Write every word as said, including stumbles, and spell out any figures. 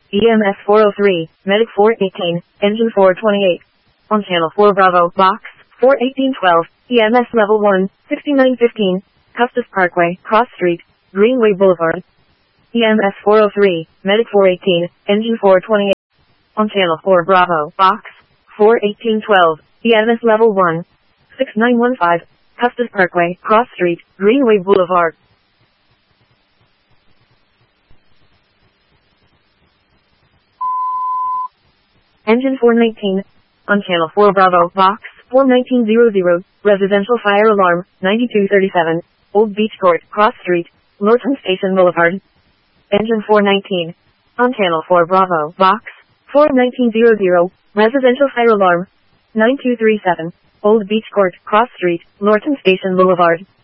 E M S four oh three, Medic four eighteen, Engine four twenty-eight. On Channel four Bravo, Box four eighteen twelve, E M S Level one, sixty-nine fifteen, Custis Parkway, Cross Street, Greenway Boulevard. E M S four oh three, Medic four eighteen, Engine four twenty-eight. On Channel four Bravo, Box four eighteen twelve, E M S Level one, sixty-nine fifteen, Custis Parkway, Cross Street, Greenway Boulevard. Engine four nineteen. On Channel four Bravo, Box four nineteen hundred, Residential Fire Alarm, ninety-two thirty-seven, Old Beach Court, Cross Street, Lorton Station Boulevard. Engine four nineteen. On Channel four Bravo, Box four nineteen hundred, Residential Fire Alarm, nine two three seven, Old Beach Court, Cross Street, Lorton Station Boulevard.